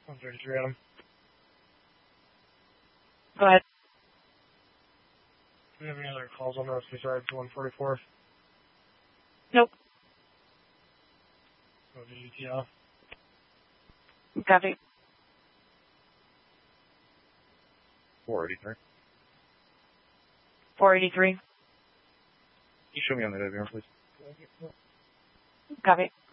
133 Adam. Go ahead. Do you have any other calls on the rest of the side to 144? Nope. So GTL. Copy. 483. 483. Can you show me on the avion, please? Copy.